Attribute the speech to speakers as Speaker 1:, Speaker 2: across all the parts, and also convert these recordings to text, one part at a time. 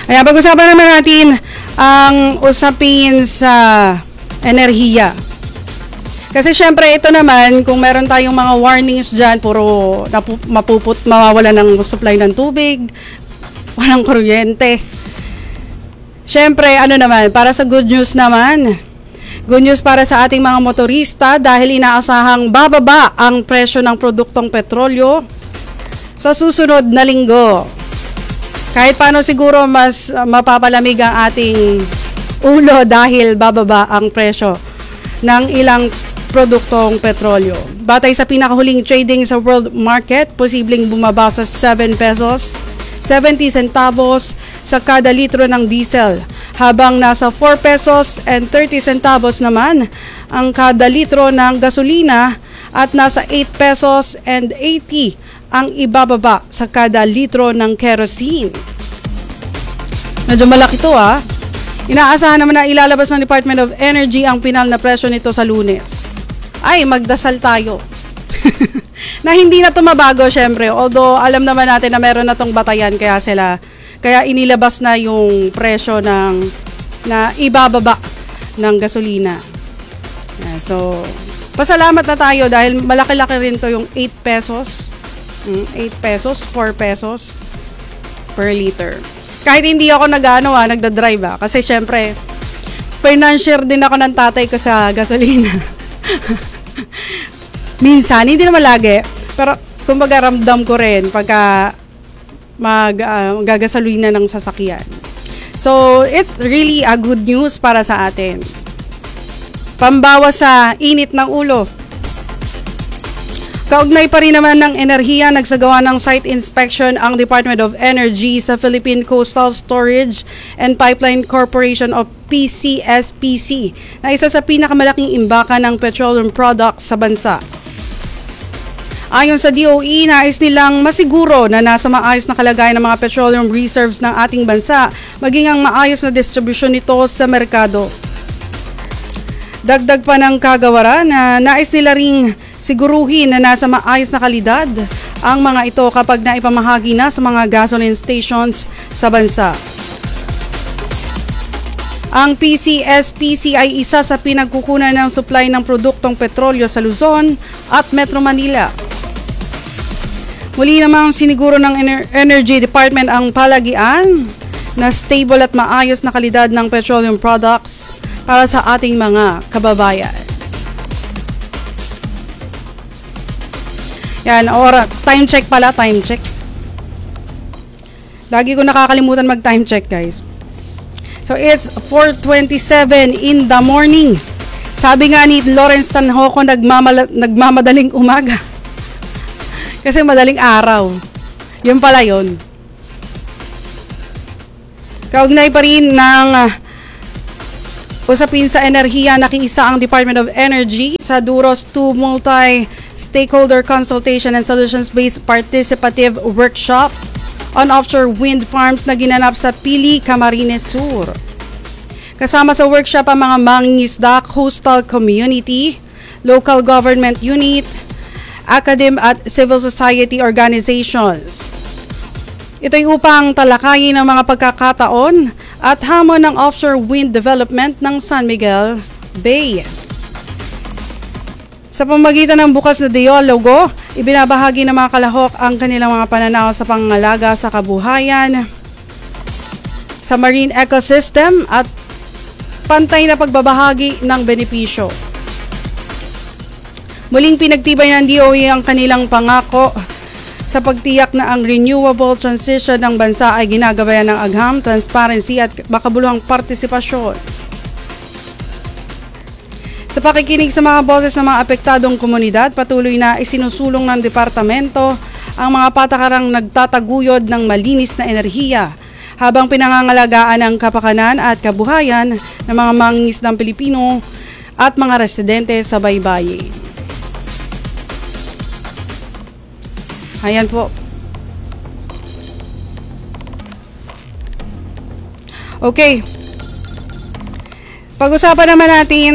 Speaker 1: Ayan, pag-usapan naman natin ang usapin sa enerhiya. Kasi syempre ito naman, kung meron tayong mga warnings dyan, puro mawawala ng supply ng tubig, walang kuryente. Syempre, ano naman, para sa good news naman, good news para sa ating mga motorista dahil inaasahang bababa ang presyo ng produktong petrolyo sa susunod na linggo. Kahit paano siguro mas mapapalamig ang ating ulo dahil bababa ang presyo ng ilang produktong petrolyo. Batay sa pinakahuling trading sa world market, posibleng bumaba sa 7 pesos 70 centavos sa kada litro ng diesel, habang nasa 4 pesos and 30 centavos naman ang kada litro ng gasolina at nasa 8 pesos and 80 ang ibababa sa kada litro ng kerosene. Medyo malaki to Inaasahan naman na ilalabas ng Department of Energy ang pinal na presyo nito sa Lunes. Ay, magdasal tayo. Na hindi na ito mabago syempre. Although alam naman natin na meron na itong batayan kaya inilabas na yung presyo na ibababa ng gasolina. So, pasalamat na tayo dahil malaki-laki rin to yung 8 pesos. 8 pesos, 4 pesos per liter. Kahit hindi ako nagdadrive kasi syempre financier din ako ng tatay ko sa gasolina. Minsan, hindi naman lagi, pero kumbaga ramdam ko rin pagka gagasolina ng sasakyan. So, it's really a good news para sa atin. Pambawas sa init ng ulo. Kaugnay pa rin naman ng enerhiya, nagsagawa ng site inspection ang Department of Energy sa Philippine Coastal Storage and Pipeline Corporation of PCSPC na isa sa pinakamalaking imbakan ng petroleum products sa bansa. Ayon sa DOE, nais nilang masiguro na nasa maayos na kalagayan ng mga petroleum reserves ng ating bansa, maging ang maayos na distribusyon nito sa merkado. Dagdag pa ng kagawaran na nais nila ring siguruhin na nasa maayos na kalidad ang mga ito kapag naipamahagi na sa mga gasoline stations sa bansa. Ang PCSPC ay isa sa pinagkukunan ng supply ng produktong petrolyo sa Luzon at Metro Manila. Muli namang siniguro ng Energy Department ang palagian na stable at maayos na kalidad ng petroleum products para sa ating mga kababayan. Yan, time check pala, time check. Lagi ko nakakalimutan mag-time check, guys. So, it's 4:27 in the morning. Sabi nga ni Lawrence Tanhoco, nagmamadaling umaga. Kasi madaling araw. Yun pala yun. Kaugnay pa rin ng usapin sa enerhiya, nakiisa ang Department of Energy sa Duros 2 Multi-Stakeholder Consultation and Solutions-Based Participative Workshop on offshore wind farms na ginanap sa Pili, Camarines Sur. Kasama sa workshop ang mga mangingisda, coastal community, local government unit, academic at civil society organizations. Ito'y upang talakayin ang mga pagkakataon at hamon ng offshore wind development ng San Miguel Bay. Sa pamamagitan ng bukas na dialogo, ibinabahagi ng mga kalahok ang kanilang mga pananaw sa pangangalaga sa kabuhayan, sa marine ecosystem at pantay na pagbabahagi ng benepisyo. Muling pinagtibay ng DOE ang kanilang pangako sa pagtiyak na ang renewable transition ng bansa ay ginagabayan ng agham, transparency at makabuluhang partisipasyon. Sa pakikinig sa mga boses ng mga apektadong komunidad, patuloy na isinusulong ng departamento ang mga patakarang nagtataguyod ng malinis na enerhiya habang pinangangalagaan ang kapakanan at kabuhayan ng mga mangingisdang Pilipino at mga residente sa baybayin. Ayan po. Okay. Pag-usapan naman natin.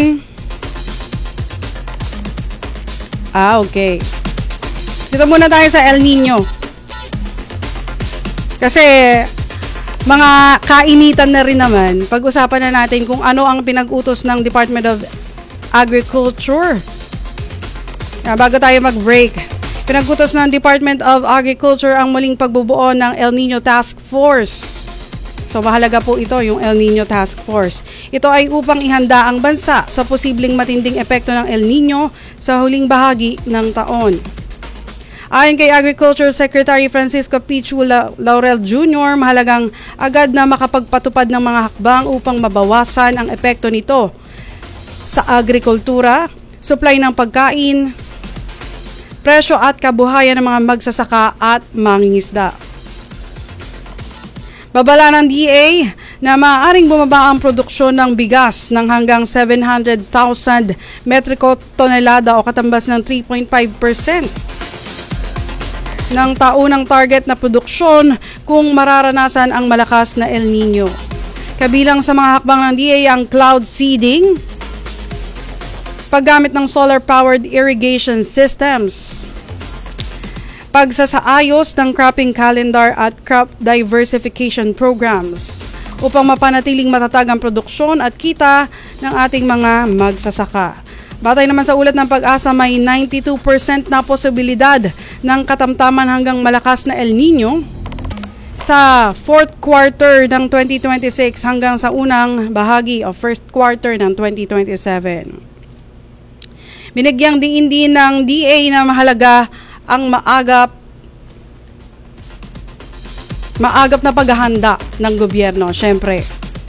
Speaker 1: Okay. Dito muna tayo sa El Nino. Kasi mga kainitan na rin naman, pag-usapan na natin kung ano ang pinag-utos ng Department of Agriculture. Bago tayo mag-break, pinag-utos ng Department of Agriculture ang muling pagbubuo ng El Nino Task Force. So mahalaga po ito, yung El Nino Task Force. Ito ay upang ihanda ang bansa sa posibleng matinding epekto ng El Nino sa huling bahagi ng taon. Ayon kay Agriculture Secretary Francisco Pichu Laurel Jr., mahalagang agad na makapagpatupad ng mga hakbang upang mabawasan ang epekto nito sa agrikultura, supply ng pagkain, presyo at kabuhayan ng mga magsasaka at mangingisda. Babala ng DA na maaaring bumaba ang produksyon ng bigas ng hanggang 700,000 metriko tonelada o katambas ng 3.5% ng taunang target na produksyon kung mararanasan ang malakas na El Nino. Kabilang sa mga hakbang ng DA ang cloud seeding, paggamit ng solar-powered irrigation systems, pagsasaayos ng cropping calendar at crop diversification programs upang mapanatiling matatag ang produksyon at kita ng ating mga magsasaka. Batay naman sa ulat ng Pag-asa, may 92% na posibilidad ng katamtaman hanggang malakas na El Nino sa fourth quarter ng 2026 hanggang sa unang bahagi o first quarter ng 2027. Binigyang diin din ng DA na mahalaga ang maagap na paghahanda ng gobyerno, syempre.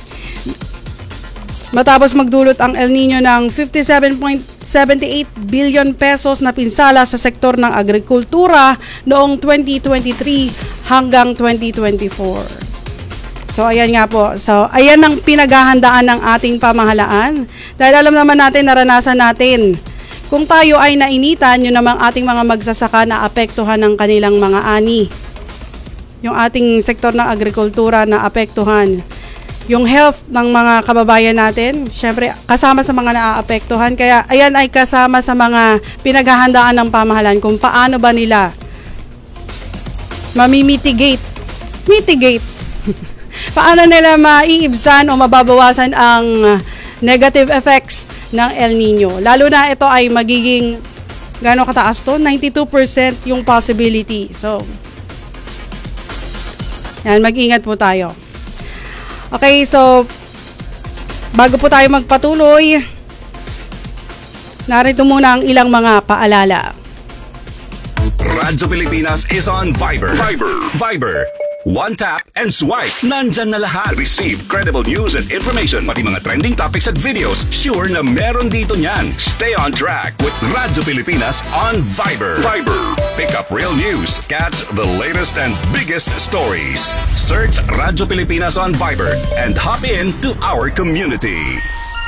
Speaker 1: Matapos magdulot ang El Nino ng 57.78 billion pesos na pinsala sa sektor ng agrikultura noong 2023 hanggang 2024. So ayan nga po. So ayan ang pinaghahandaan ng ating pamahalaan. Dahil alam naman natin, naranasan natin. Kung tayo ay nainitan, yun namang ating mga magsasaka na apektuhan ng kanilang mga ani. Yung ating sektor ng agrikultura na apektuhan. Yung health ng mga kababayan natin, syempre kasama sa mga naaapektuhan. Kaya ayan ay kasama sa mga pinaghahandaan ng pamahalaan kung paano ba nila mitigate paano nila maiibsan o mababawasan ang negative effects ng El Nino. Lalo na ito ay magiging gaano kataas to? 92% yung possibility. So yan, mag-ingat po tayo. Okay, so bago po tayo magpatuloy, narito muna ang ilang mga paalala.
Speaker 2: Radyo Pilipinas is on Viber. Viber. One tap and swipe. Nandyan na lahat. Receive credible news and information. Pati mga trending topics at videos. Sure na meron dito niyan. Stay on track with Radyo Pilipinas on Viber. Pick up real news. Catch the latest and biggest stories. Search Radyo Pilipinas on Viber and hop in to our community.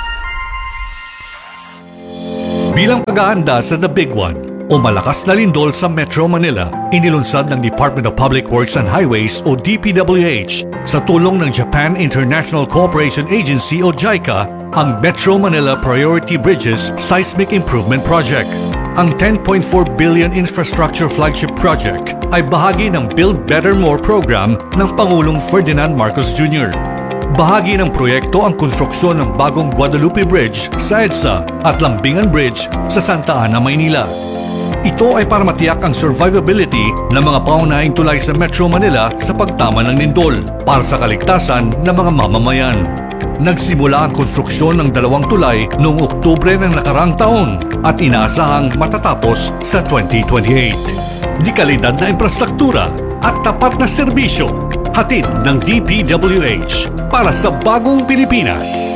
Speaker 3: Bilang paghahanda sa The Big One o malakas na lindol sa Metro Manila, inilunsad ng Department of Public Works and Highways o DPWH sa tulong ng Japan International Cooperation Agency o JICA ang Metro Manila Priority Bridges Seismic Improvement Project. Ang 10.4 billion infrastructure flagship project ay bahagi ng Build Better More program ng Pangulong Ferdinand Marcos Jr. Bahagi ng proyekto ang konstruksyon ng bagong Guadalupe Bridge sa EDSA at Lambingan Bridge sa Santa Ana, Maynila. Ito ay para matiyak ang survivability ng mga paunahing tulay sa Metro Manila sa pagtama ng lindol para sa kaligtasan ng mga mamamayan. Nagsimula ang konstruksyon ng 2 tulay noong Oktubre ng nakarang taon at inaasahang matatapos sa 2028. Di kalidad na infrastruktura at tapat na serbisyo, hatid ng DPWH para sa bagong Pilipinas.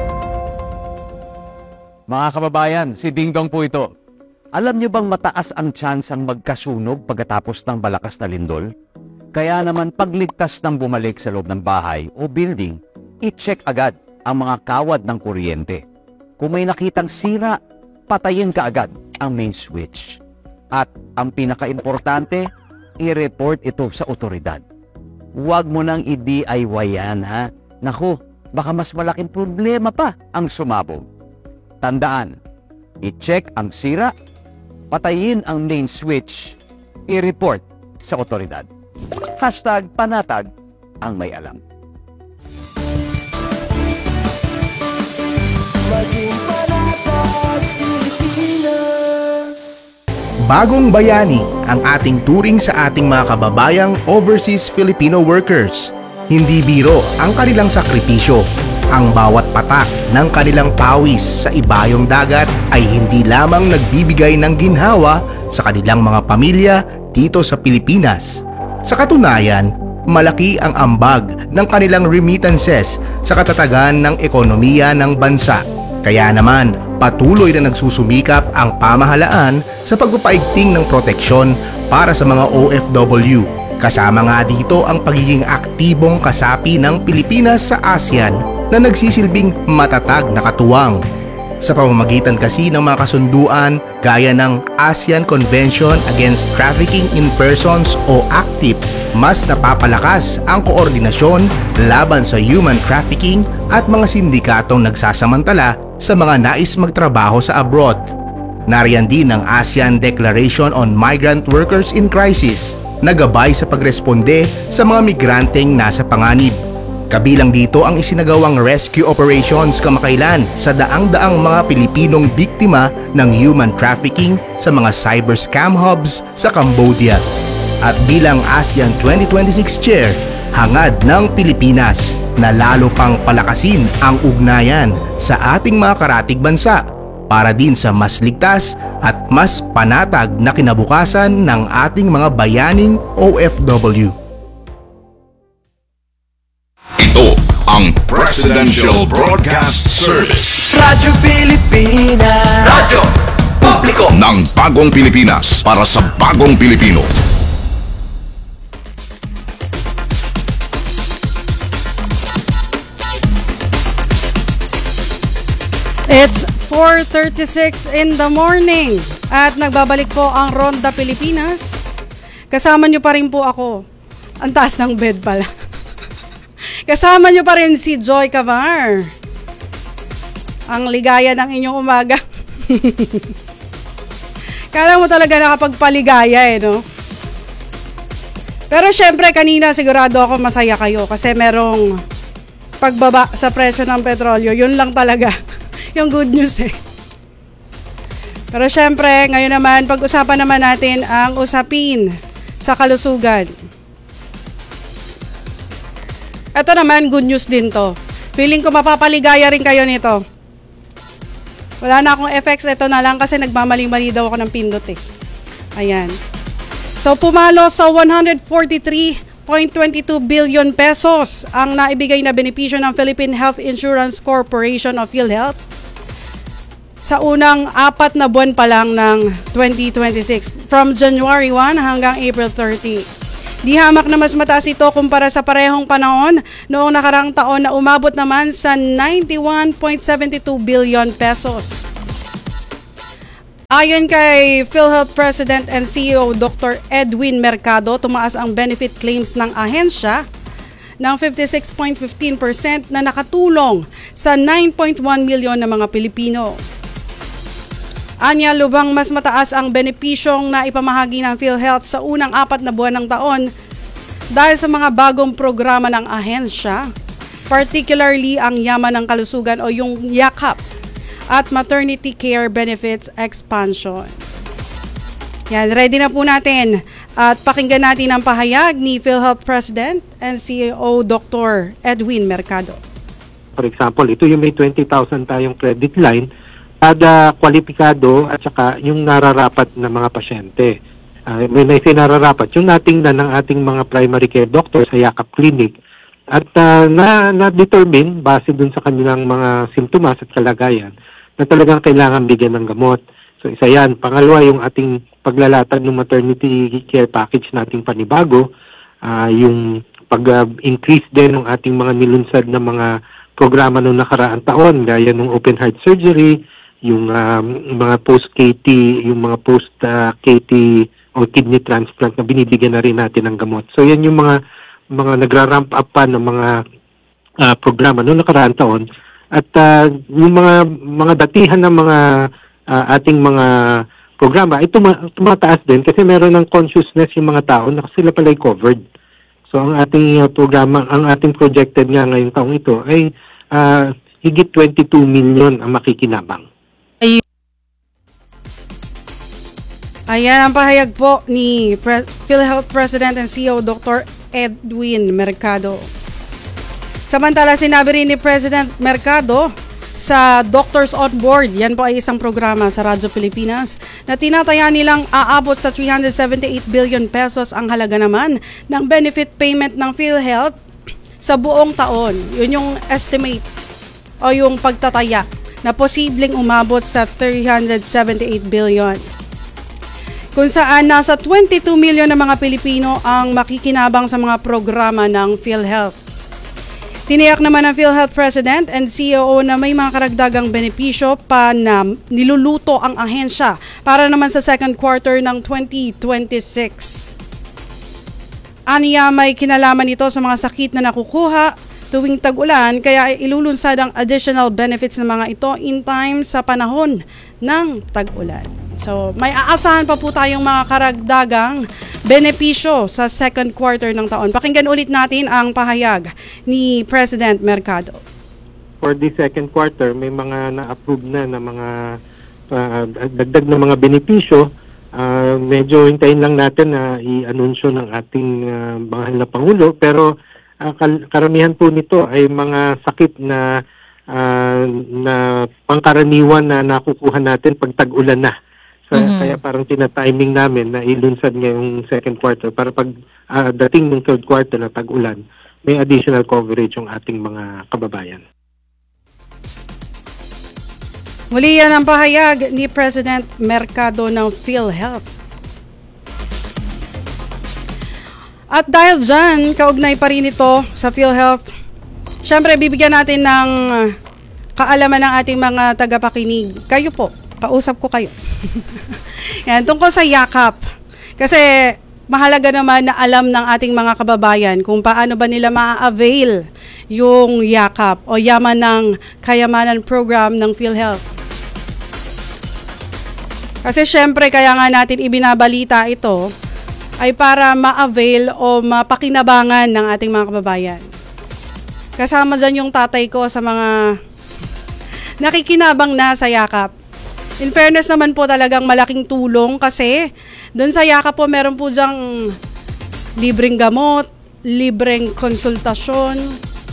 Speaker 4: Mga kababayan, si Ding Dong po ito. Alam niyo bang mataas ang tsansang magkasunog pagkatapos ng malakas na lindol? Kaya naman pagligtas ng bumalik sa loob ng bahay o building, i-check agad ang mga kawad ng kuryente. Kung may nakitang sira, patayin ka agad ang main switch. At ang pinaka-importante, i-report ito sa otoridad. Huwag mo nang i-DIY yan, ha? Naku, baka mas malaking problema pa ang sumabog. Tandaan, i-check ang sira, patayin ang main switch, i-report sa otoridad. #panatag ang may alam.
Speaker 5: Bagong bayani ang ating turing sa ating mga kababayang overseas Filipino workers. Hindi biro ang kanilang sakripisyo. Ang bawat patak ng kanilang pawis sa ibayong dagat ay hindi lamang nagbibigay ng ginhawa sa kanilang mga pamilya dito sa Pilipinas. Sa katunayan, malaki ang ambag ng kanilang remittances sa katatagan ng ekonomiya ng bansa. Kaya naman, patuloy na nagsusumikap ang pamahalaan sa pagpapaigting ng proteksyon para sa mga OFW. Kasama nga dito ang pagiging aktibong kasapi ng Pilipinas sa ASEAN na nagsisilbing matatag na katuwang. Sa pamamagitan kasi ng mga kasunduan gaya ng ASEAN Convention Against Trafficking in Persons o ACTIP, mas napapalakas ang koordinasyon laban sa human trafficking at mga sindikatong nagsasamantala sa mga nais magtrabaho sa abroad. Nariyan din ang ASEAN Declaration on Migrant Workers in Crisis na gabay sa pagresponde sa mga migranteng nasa panganib. Kabilang dito ang isinagawang rescue operations kamakailan sa daang-daang mga Pilipinong biktima ng human trafficking sa mga cyber scam hubs sa Cambodia. At bilang ASEAN 2026 Chair, hangad ng Pilipinas na lalo pang palakasin ang ugnayan sa ating mga karatig bansa para din sa mas ligtas at mas panatag na kinabukasan ng ating mga bayaning OFW.
Speaker 2: Ito ang Presidential Broadcast Service.
Speaker 6: Radyo Pilipinas. Radyo Publiko
Speaker 2: Ng bagong Pilipinas para sa bagong Pilipino.
Speaker 1: It's 4:36 in the morning at nagbabalik po ang Ronda Pilipinas. Kasama nyo pa rin po ako. Ang taas ng bed pala. Kasama nyo pa rin si Joy Camar. Ang ligaya ng inyong umaga. Kala mo talaga nakapagpaligaya no? Pero syempre kanina sigurado ako masaya kayo kasi merong pagbaba sa presyo ng petrolyo. Yun lang talaga yung good news Pero syempre, ngayon naman, pag-usapan naman natin ang usapin sa kalusugan. Ito naman, good news din to. Feeling ko mapapaligaya rin kayo nito. Wala na akong FX, ito na lang kasi nagmamali-mali daw ako ng pindot Ayan. So, pumalo sa 143.22 billion pesos ang naibigay na benepisyo ng Philippine Health Insurance Corporation of PhilHealth sa unang 4 na buwan pa lang ng 2026 from January 1 hanggang April 30. Di hamak na mas mataas ito kumpara sa parehong panahon noong nakaraang taon na umabot naman sa 91.72 billion pesos. Ayon kay PhilHealth President and CEO Dr. Edwin Mercado, tumaas ang benefit claims ng ahensya ng 56.15% na nakatulong sa 9.1 milyon na mga Pilipino. Anya, lubang mas mataas ang benepisyong na ipamahagi ng PhilHealth sa unang 4 na buwan ng taon dahil sa mga bagong programa ng ahensya, particularly ang Yaman ng Kalusugan o yung YAKAP at Maternity Care Benefits Expansion. Yan, ready na po natin at pakinggan natin ang pahayag ni PhilHealth President and CEO Dr. Edwin Mercado.
Speaker 7: For example, ito yung may 20,000 tayong credit line kada kwalipikado at saka yung nararapat na mga pasyente. May sinararapat yung natingnan ng ating mga primary care doctor sa Yakap Clinic at na-determine base dun sa kanilang mga simptomas at kalagayan na talagang kailangan bigyan ng gamot. So isa yan. Pangalawa, yung ating paglalatag ng maternity care package nating panibago, yung pag-increase din ng ating mga nilunsad na mga programa noong nakaraang taon, gaya ng open heart surgery, yung mga post-KT, yung mga post-KT o kidney transplant na binibigyan na rin natin ng gamot. So yan yung mga nagra-ramp up pa ng mga programa noong nakaraang taon. At yung mga datihan ng mga ating mga programa ay tumataas din kasi meron ng consciousness yung mga tao na sila pala'y covered. So ang ating programa, ang ating projected nga ngayong taong ito ay higit 22 million ang makikinabang.
Speaker 1: Ayan ang pahayag po ni PhilHealth President and CEO Dr. Edwin Mercado. Samantala, sinabi rin ni President Mercado sa Doctors on Board, yan po ay isang programa sa Radyo Pilipinas, na tinataya nilang aabot sa 378 billion pesos ang halaga naman ng benefit payment ng PhilHealth sa buong taon. Yun yung estimate o yung pagtataya na posibleng umabot sa 378 billion. Kung saan nasa 22 million na mga Pilipino ang makikinabang sa mga programa ng PhilHealth. Tiniyak naman ng PhilHealth President and CEO na may mga karagdagang benepisyo pa na niluluto ang ahensya para naman sa second quarter ng 2026. Aniya may kinalaman ito sa mga sakit na nakukuha tuwing tag-ulan, kaya ilulunsad ang additional benefits ng mga ito in time sa panahon ng tag-ulan. So, may aasahan pa po tayong mga karagdagang benepisyo sa second quarter ng taon. Pakinggan ulit natin ang pahayag ni President Mercado.
Speaker 7: For the second quarter, may mga na-approve na mga dagdag na mga benepisyo. Medyo hintayin lang natin na i-anunsyo ng ating mahal na Pangulo, pero karamihan po nito ay mga sakit na pangkaraniwan na nakukuha natin pag tag-ulan na. Kaya parang tina-timing namin na ilunsad ngayong second quarter para pag dating ng third quarter na tag-ulan, may additional coverage yung ating mga kababayan.
Speaker 1: Muli yan ang pahayag ni President Mercado ng PhilHealth. At dahil dyan, kaugnay pa rin ito sa PhilHealth, syempre bibigyan natin ng kaalaman ng ating mga tagapakinig. Kayo po, kausap ko kayo. Yan, tungkol sa yakap. Kasi mahalaga naman na alam ng ating mga kababayan kung paano ba nila ma-avail yung yakap o yaman ng kayamanan program ng PhilHealth. Kasi syempre kaya nga natin ibinabalita ito ay para ma-avail o mapakinabangan ng ating mga kababayan. Kasama dyan yung tatay ko sa mga nakikinabang na sa yakap. In fairness naman po talagang malaking tulong kasi doon sa yakap po meron po dyang libreng gamot, libreng konsultasyon.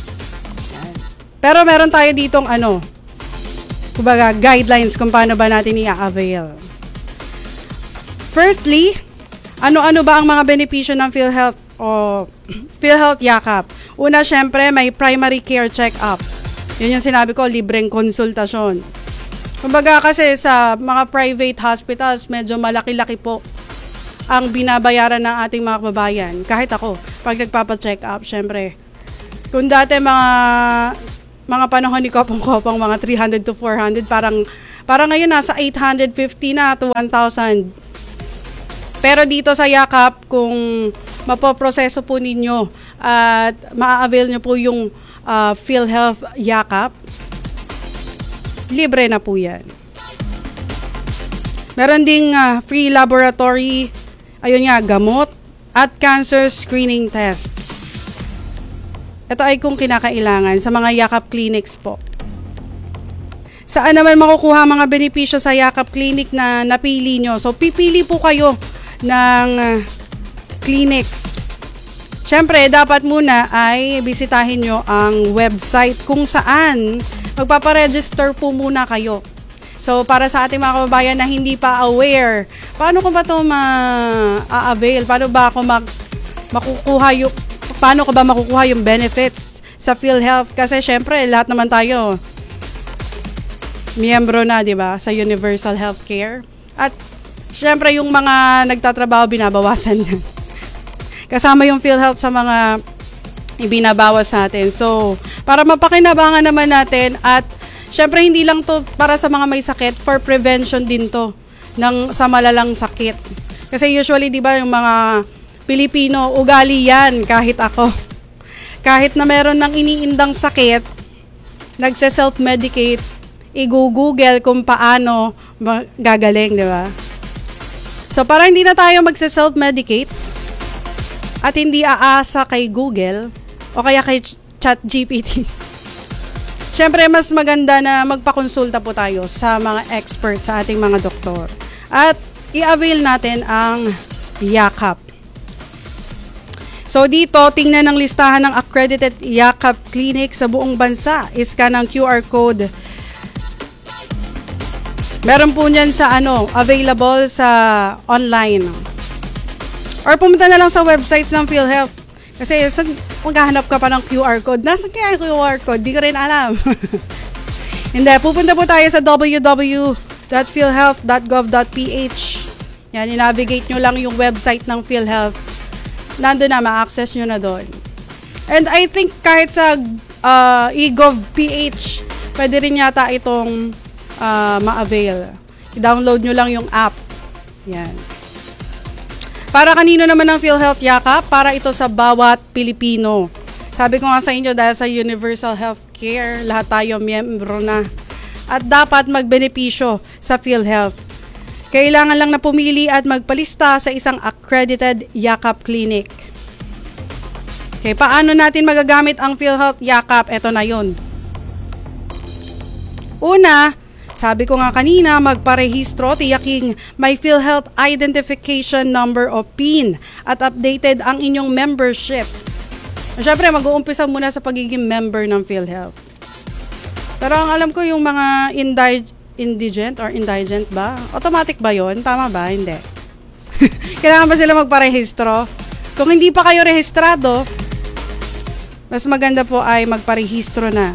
Speaker 1: Pero meron tayo ditong kumbaga guidelines kung paano ba natin i-avail. Firstly, ano-ano ba ang mga benepisyo ng PhilHealth o PhilHealth Yakap? Una, syempre, may primary care check-up. Yun yung sinabi ko, libreng konsultasyon. Kumbaga kasi sa mga private hospitals, medyo malaki-laki po ang binabayaran ng ating mga kababayan. Kahit ako, pag nagpapa-check up, syempre. Kung dati mga panahon ni Kopong-Kopong, mga 300 to 400, parang ngayon nasa 850 na to 1,000. Pero dito sa Yakap, kung mapoproseso po ninyo at maa-avail nyo po yung PhilHealth Yakap, libre na po yan. Meron ding free laboratory, gamot at cancer screening tests. Ito ay kung kinakailangan sa mga Yakap clinics po. Saan naman makukuha mga benepisyo sa Yakap clinic na napili nyo? So pipili po kayo ng clinics. Siyempre, dapat muna ay bisitahin nyo ang website kung saan magpaparegister po muna kayo. So, para sa ating mga kababayan na hindi pa aware, paano ko ba ito ma-avail? Paano ko ba makukuha yung benefits sa PhilHealth? Kasi syempre, lahat naman tayo miyembro na, di ba, sa Universal Healthcare. At syempre, yung mga nagtatrabaho, binabawasan yan. Kasama yung PhilHealth sa mga ibinabawas natin. So, para mapakinabangan naman natin at syempre hindi lang to para sa mga may sakit, for prevention din to sa malalang sakit. Kasi usually, di ba, yung mga Pilipino, ugali yan, kahit ako. Kahit na meron ng iniindang sakit, nagse-self-medicate, i-google kung paano gagaling, di ba? So, para hindi na tayo magse-self-medicate at hindi aasa kay Google o kaya kay ChatGPT. Siyempre, mas maganda na magpakonsulta po tayo sa mga experts, sa ating mga doktor. At i-avail natin ang Yakap. So dito, tingnan ang listahan ng accredited Yakap clinic sa buong bansa. Iscan ang QR code. Meron po niyan sa available sa online. Or pumunta na lang sa websites ng PhilHealth. Kasi maghahanap ka pa ng QR code. Nasaan kaya yung QR code? Di ko rin alam. Hindi, pupunta po tayo sa www.philhealth.gov.ph. Yan, i-navigate nyo lang yung website ng PhilHealth. Nandun na, ma-access nyo na doon. And I think kahit sa eGov.ph, pwede rin yata itong ma-avail. I-download nyo lang yung app. Yan. Para kanino naman ang PhilHealth Yakap? Para ito sa bawat Pilipino. Sabi ko nga sa inyo, dahil sa Universal Healthcare, lahat tayo miyembro na. At dapat magbenepisyo sa PhilHealth. Kailangan lang na pumili at magpalista sa isang accredited Yakap clinic. Okay, paano natin magagamit ang PhilHealth Yakap? Ito na yun. Una, sabi ko nga kanina, magparehistro, tiyaking may PhilHealth Identification Number o PIN at updated ang inyong membership. Siyempre, mag-uumpisa muna sa pagiging member ng PhilHealth. Pero ang alam ko yung mga indigent ba? Automatic ba yun? Tama ba? Hindi. Kailangan ba sila magparehistro? Kung hindi pa kayo rehistrado, mas maganda po ay magparehistro na.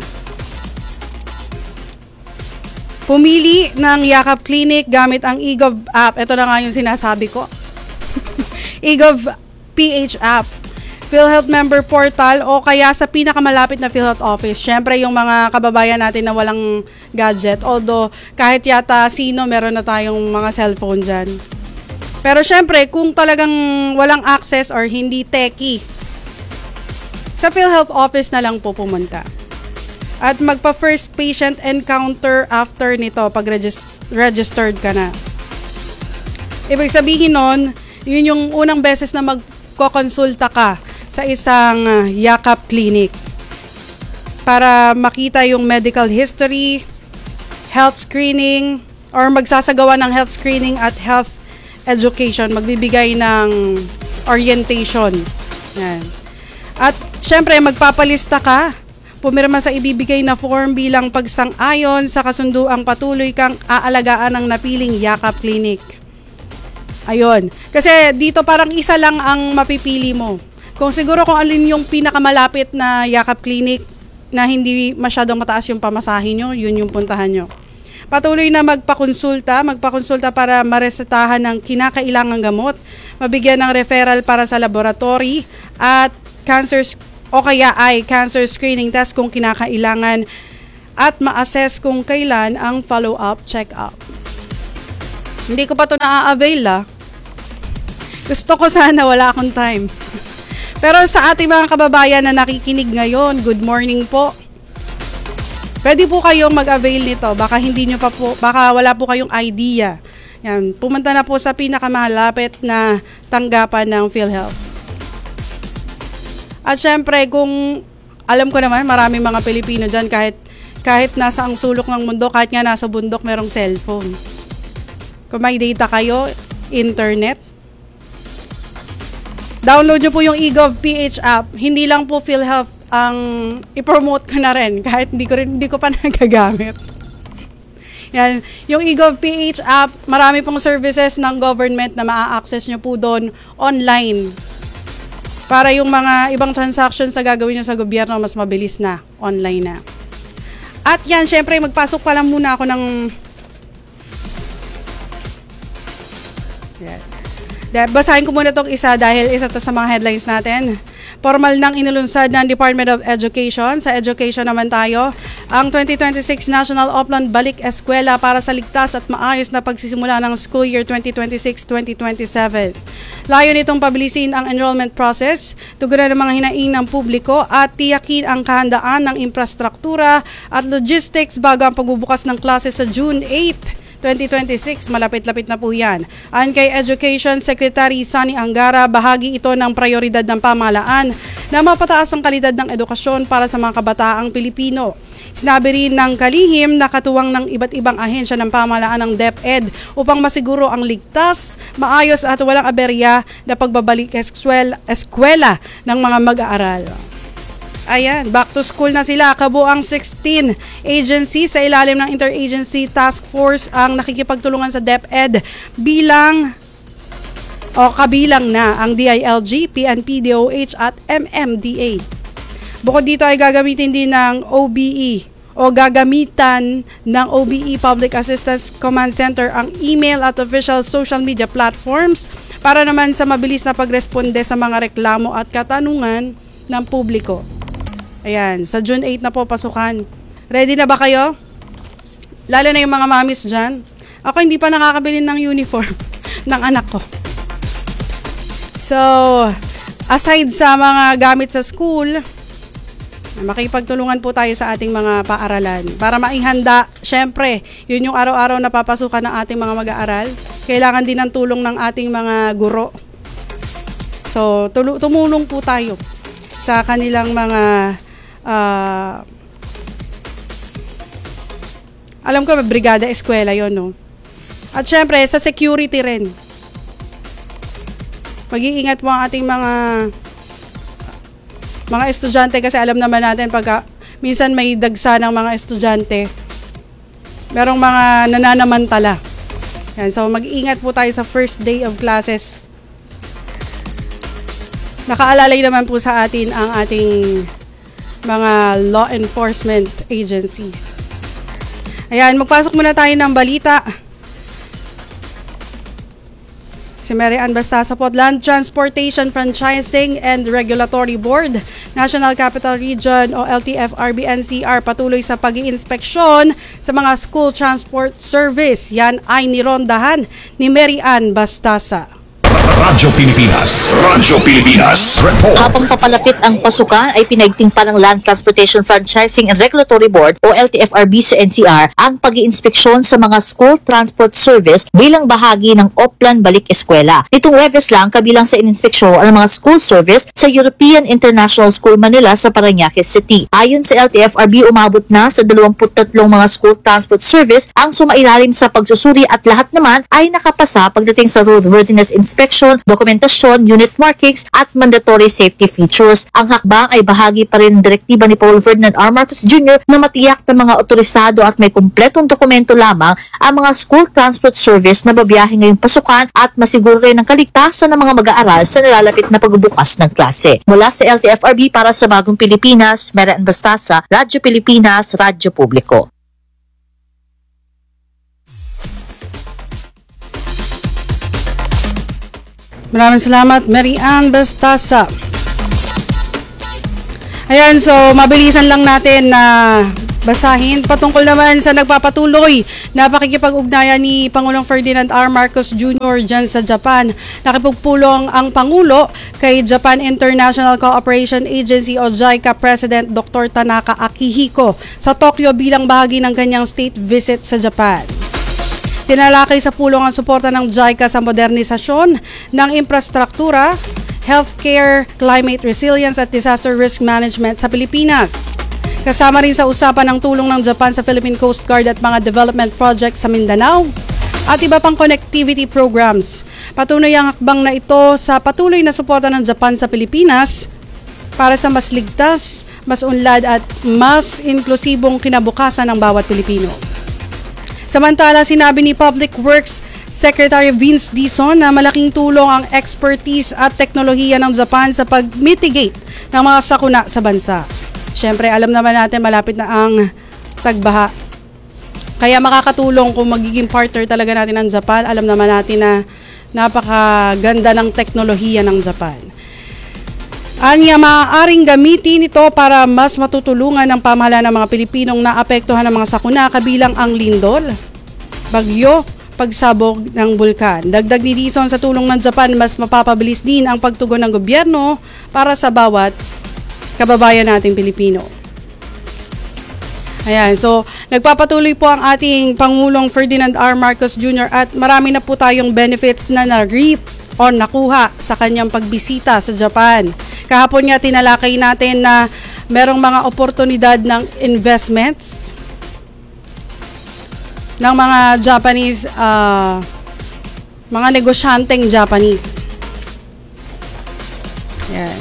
Speaker 1: Pumili ng Yakap Clinic gamit ang eGov app. Ito na nga yung sinasabi ko. eGov PH app. PhilHealth Member Portal o kaya sa pinakamalapit na PhilHealth Office. Siyempre, yung mga kababayan natin na walang gadget. Although, kahit yata sino, meron na tayong mga cellphone dyan. Pero siyempre, kung talagang walang access or hindi techie, sa PhilHealth Office na lang po pumunta. At magpa-first patient encounter after nito pag registered ka na. Ibig sabihin nun, yun yung unang beses na magkokonsulta ka sa isang Yakap clinic para makita yung medical history, health screening, or magsasagawa ng health screening at health education, magbibigay ng orientation. Yan. At syempre, magpapalista ka, pumirma sa ibibigay na form bilang pagsang-ayon sa kasunduang patuloy kang aalagaan ng napiling Yakap clinic. Ayun. Kasi dito parang isa lang ang mapipili mo. Kung siguro kung alin yung pinakamalapit na Yakap clinic na hindi masyadong mataas yung pamasahe nyo, yun yung puntahan nyo. Patuloy na magpakonsulta para maresetahan ng kinakailangang gamot, mabigyan ng referral para sa laboratory at cancer screening test kung kinakailangan at ma-assess kung kailan ang follow-up check-up. Hindi ko pa ito na-avail Gusto ko sana, wala akong time. Pero sa ating mga kababayan na nakikinig ngayon, good morning po. Pwede po kayong mag-avail nito. Baka wala po kayong idea. Yan, pumunta na po sa pinakamalapit na tanggapan ng PhilHealth. At syempre, kung alam ko naman, maraming mga Pilipino dyan, kahit nasa ang sulok ng mundo, kahit nga nasa bundok, merong cellphone. Kung may data kayo, internet, download nyo po yung eGov PH app. Hindi lang po PhilHealth ang i-promote ko na rin, kahit hindi ko pa nagagamit. Yan. Yung eGov PH app, marami pong services ng government na maa-access nyo po doon online. Para yung mga ibang transactions na gagawin nyo sa gobyerno, mas mabilis na, online na. At yan, syempre, magpasok pa lang muna ako ng... Yan. Basahin ko muna itong isa dahil isa to sa mga headlines natin. Formal nang inilunsad ng Department of Education. Sa education naman tayo, ang 2026 National Oplan Balik Eskwela para sa ligtas at maayos na pagsisimula ng school year 2026-2027. Layo nitong pabilisin ang enrollment process, tugunan ng mga hinaing ng publiko at tiyakin ang kahandaan ng infrastruktura at logistics bago ang pagbubukas ng klase sa June 8, 2026, malapit-lapit na po yan. Ayon kay Education Secretary Sunny Angara, bahagi ito ng prioridad ng pamahalaan na mapataas ang kalidad ng edukasyon para sa mga kabataang Pilipino. Sinabi rin ng kalihim na katuwang ng iba't ibang ahensya ng pamahalaan ng DepEd upang masiguro ang ligtas, maayos at walang aberya na pagbabalik eskwela ng mga mag-aaral. Ayan, back to school na sila. Kabuang 16 agencies sa ilalim ng Interagency Task Force ang nakikipagtulungan sa DepEd kabilang na ang DILG, PNP, DOH at MMDA. Bukod dito ay gagamitin din ng OBE o gagamitan ng OBE Public Assistance Command Center ang email at official social media platforms para naman sa mabilis na pagresponde sa mga reklamo at katanungan ng publiko. Ayan, sa June 8 na po pasukan. Ready na ba kayo? Lalo na yung mga mamis dyan. Ako hindi pa nakakabili ng uniform ng anak ko. So, aside sa mga gamit sa school, makipagtulungan po tayo sa ating mga paaralan para maihanda. Syempre, yun yung araw-araw na papasukan ng ating mga mag-aaral. Kailangan din ng tulong ng ating mga guro. So, tumulong po tayo sa kanilang mga alam ko, brigada eskwela yon, no? At syempre, sa security rin. Mag-iingat po ang ating mga estudyante kasi alam naman natin pagka minsan may dagsa ng mga estudyante, merong mga nananamantala. Yan, so mag-ingat po tayo sa first day of classes. Nakaalalay naman po sa atin ang ating mga law enforcement agencies. Ayan, magpasok muna tayo ng balita. Si Mary Ann Bastasa po, Land Transportation Franchising and Regulatory Board, National Capital Region o LTFRB-NCR patuloy sa pag-iinspeksyon sa mga school transport service. Yan ay nirondahan ni Mary Ann Bastasa.
Speaker 2: Radyo Pilipinas. Report.
Speaker 8: Habang papalapit ang pasukan ay pinaigting pa ng Land Transportation Franchising and Regulatory Board o LTFRB sa NCR ang pag-iinspeksyon sa mga school transport service bilang bahagi ng Oplan Balik Eskwela. Nitong Webes lang kabilang sa ininspeksyon ang mga school service sa European International School Manila sa Parañaque City. Ayon sa LTFRB, umabot na sa 23 mga school transport service ang sumailalim sa pagsusuri at lahat naman ay nakapasa pagdating sa roadworthiness inspection, dokumentasyon, unit markings at mandatory safety features. Ang hakbang ay bahagi pa rin ng direktiba ni Paul Ferdinand R. Marcos Jr. na matiyak ng mga otorisado at may kumpletong dokumento lamang ang mga school transport service na babiyahe ngayong pasukan at masiguro rin ang kaligtasan ng mga mag-aaral sa nalalapit na pagbubukas ng klase. Mula sa LTFRB para sa Bagong Pilipinas, Mary Ann Bastasa, Radyo Pilipinas, Radyo Publiko.
Speaker 1: Maraming salamat, Mary Ann Bastasa. Ayan, so mabilisan lang natin na basahin. Patungkol naman sa nagpapatuloy na pakikipag-ugnayan ni Pangulong Ferdinand R. Marcos Jr. dyan sa Japan. Nakipagpulong ang Pangulo kay Japan International Cooperation Agency o JICA President Dr. Tanaka Akihiko sa Tokyo bilang bahagi ng kanyang state visit sa Japan. Tinalakay sa pulong ang suporta ng JICA sa modernisasyon ng infrastruktura, healthcare, climate resilience at disaster risk management sa Pilipinas. Kasama rin sa usapan ang tulong ng Japan sa Philippine Coast Guard at mga development projects sa Mindanao at iba pang connectivity programs. Patuloy ang hakbang na ito sa patuloy na suporta ng Japan sa Pilipinas para sa mas ligtas, mas unlad at mas inklusibong kinabukasan ng bawat Pilipino. Samantala, sinabi ni Public Works Secretary Vince Dizon na malaking tulong ang expertise at teknolohiya ng Japan sa pag-mitigate ng mga sakuna sa bansa. Siyempre, alam naman natin malapit na ang tagbaha. Kaya makakatulong kung magiging partner talaga natin ng Japan. Alam naman natin na napakaganda ng teknolohiya ng Japan. Anya, maaaring gamitin ito para mas matutulungan ng pamahalaan ng mga Pilipinong naapektuhan ng mga sakuna kabilang ang lindol, bagyo, pagsabog ng bulkan. Dagdag ni Dizon, sa tulong ng Japan, mas mapapabilis din ang pagtugon ng gobyerno para sa bawat kababayan nating Pilipino. Ayan, so nagpapatuloy po ang ating Pangulong Ferdinand R. Marcos Jr. at marami na po tayong benefits na na-reap o nakuha sa kanyang pagbisita sa Japan. Kahapon nga tinalakay natin na merong mga oportunidad ng investments ng mga Japanese, mga negosyanteng Japanese. Yan.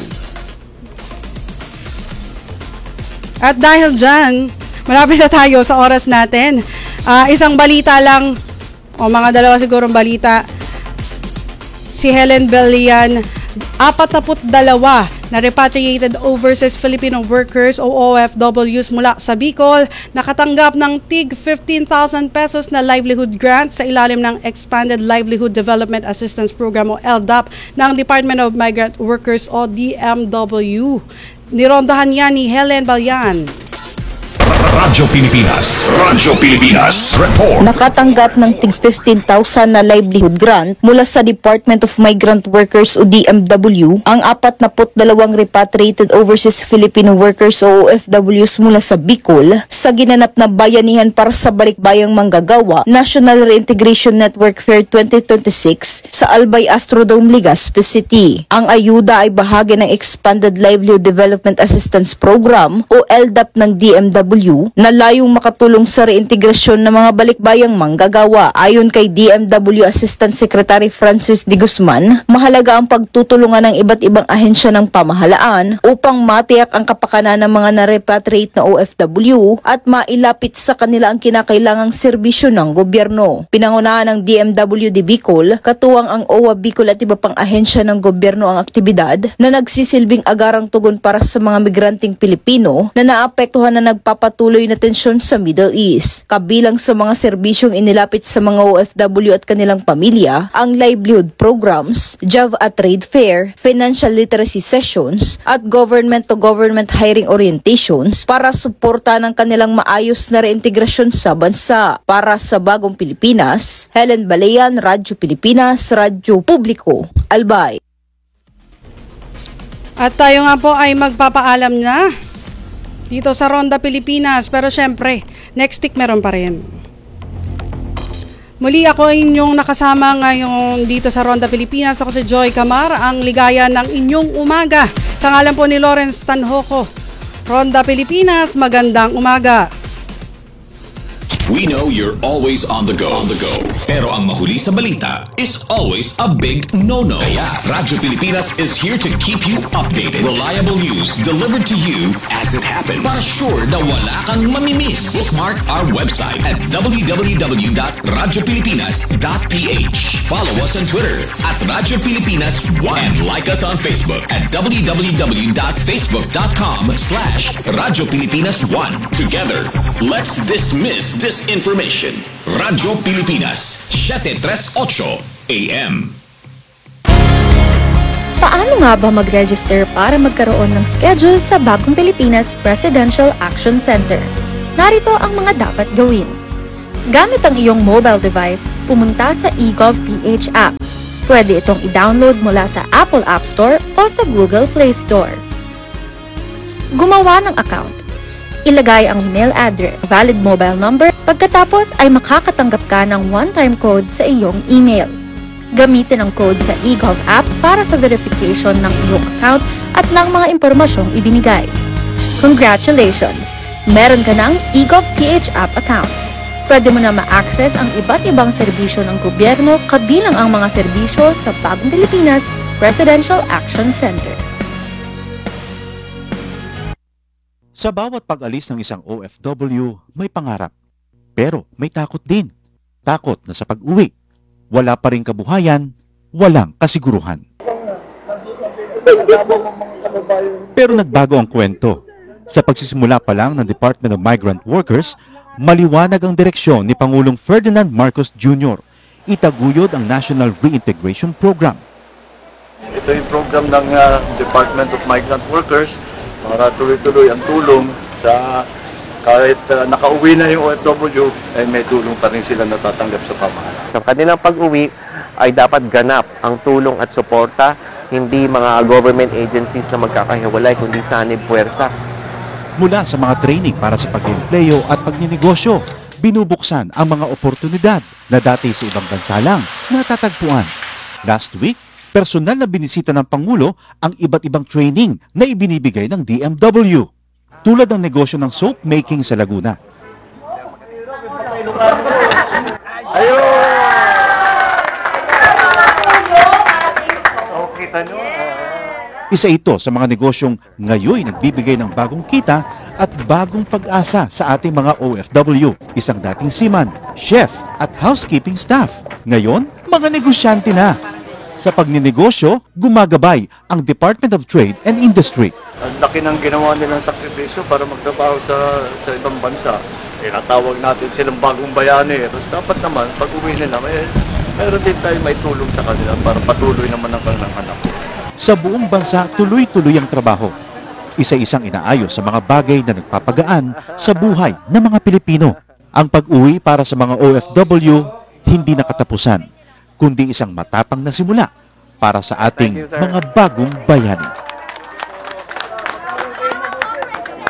Speaker 1: At dahil dyan, malapit na tayo sa oras natin. Isang balita lang, o mga dalawa sigurong balita. Si Helen Belian, 42 na repatriated overseas Filipino workers o OFWs mula sa Bicol, nakatanggap ng tig 15,000 pesos na livelihood grant sa ilalim ng Expanded Livelihood Development Assistance Program o LDAP ng Department of Migrant Workers o DMW. Nirondahan yan ni Helen Belian.
Speaker 2: Radyo Pilipinas Report.
Speaker 9: Nakatanggap ng tig 15,000 na livelihood grant mula sa Department of Migrant Workers o DMW ang 42 repatriated overseas Filipino workers o OFWs mula sa Bicol sa ginanap na bayanihan para sa balikbayang manggagawa National Reintegration Network Fair 2026 sa Albay Astrodome, Legazpi City. Ang ayuda ay bahagi ng Expanded Livelihood Development Assistance Program o LDAP ng DMW na layong makatulong sa reintegrasyon ng mga balikbayang manggagawa. Ayon kay DMW Assistant Secretary Francis De Guzman, mahalaga ang pagtutulungan ng iba't ibang ahensya ng pamahalaan upang matiyak ang kapakanan ng mga na-repatriate na OFW at mailapit sa kanila ang kinakailangang serbisyo ng gobyerno. Pinangunahan ng DMW de Bicol, katuwang ang OWA Bicol at iba pang ahensya ng gobyerno ang aktibidad na nagsisilbing agarang tugon para sa mga migranteng Pilipino na naapektuhan na nagpapatuloy na tensyon sa Middle East. Kabilang sa mga serbisyong inilapit sa mga OFW at kanilang pamilya, ang livelihood programs, job at trade fair, financial literacy sessions, at government-to-government hiring orientations para suporta ng kanilang maayos na reintegrasyon sa bansa. Para sa Bagong Pilipinas, Helen Belian, Radyo Pilipinas, Radyo Publiko, Albay.
Speaker 1: At tayo nga po ay magpapaalam na dito sa Ronda Pilipinas. Pero syempre, next week meron pa rin. Muli ako inyong nakasama ngayon dito sa Ronda Pilipinas. Ako si Joy Camar, ang ligaya ng inyong umaga. Sa ngalan po ni Lawrence Tanhoco. Ronda Pilipinas, magandang umaga.
Speaker 2: We know you're always on the go. Pero ang mahuli sa balita is always a big no-no. Kaya Radyo Pilipinas is here to keep you updated. Reliable news delivered to you as it happens. Para sure na wala kang mamimiss. Bookmark our website at www.radiopilipinas.ph. Follow us on Twitter at Radyo Pilipinas 1 and like us on Facebook at www.facebook.com/Radyo Pilipinas 1. Together, let's dismiss disinformation. Radyo Pilipinas, 738 AM.
Speaker 10: Paano nga ba mag-register para magkaroon ng schedule sa Bagong Pilipinas Presidential Action Center? Narito ang mga dapat gawin. Gamit ang iyong mobile device, pumunta sa eGovPH app. Pwede itong i-download mula sa Apple App Store o sa Google Play Store. Gumawa ng account. Ilagay ang email address, valid mobile number, pagkatapos ay makakatanggap ka ng one-time code sa iyong email. Gamitin ang code sa eGov app para sa verification ng iyong account at ng mga impormasyong ibinigay. Congratulations! Meron ka ng eGovPH app account. Pwede mo na ma-access ang iba't ibang serbisyo ng gobyerno kabilang ang mga serbisyo sa Bagong Pilipinas Presidential Action Center.
Speaker 11: Sa bawat pag-alis ng isang OFW, may pangarap. Pero may takot din. Takot na sa pag-uwi, wala pa ring kabuhayan, walang kasiguruhan. Pero nagbago ang kwento. Sa pagsisimula pa lang ng Department of Migrant Workers, maliwanag ang direksyon ni Pangulong Ferdinand Marcos Jr. Itaguyod ang National Reintegration Program.
Speaker 12: Ito yung program ng Department of Migrant Workers para tuloy-tuloy ang tulong sa kahit nakauwi na yung OFW, ay may tulong pa rin sila natatanggap sa pamahalaan.
Speaker 13: Sa kanilang pag-uwi ay dapat ganap ang tulong at suporta, hindi mga government agencies na magkakahiwalay, kundi sanib puwersa.
Speaker 11: Mula sa mga training para sa pag-empleyo at pagninegosyo, binubuksan ang mga oportunidad na dati sa ibang bansa lang natatagpuan. Last week, Personal na binisita ng Pangulo ang iba't ibang training na ibinibigay ng DMW, tulad ng negosyo ng soap making sa Laguna. Isa ito sa mga negosyong ngayon nagbibigay ng bagong kita at bagong pag-asa sa ating mga OFW. Isang dating seaman, chef at housekeeping staff. Ngayon, mga negosyante na. Sa pagninegosyo, gumagabay ang Department of Trade and Industry.
Speaker 12: Ang laki ng ginawa nilang sakripisyo para magtrabaho sa ibang bansa. Tinatawag natin silang bagong bayani. Tapos dapat naman, pag uwi nila, mayroon din tayo may tulong sa kanila para patuloy naman ang kanilang anak.
Speaker 11: Sa buong bansa, tuloy-tuloy ang trabaho. Isa-isang inaayos sa mga bagay na nagpapagaan sa buhay ng mga Pilipino. Ang pag-uwi para sa mga OFW, hindi nakatapusan, kundi isang matapang na simula para sa ating mga bagong bayani.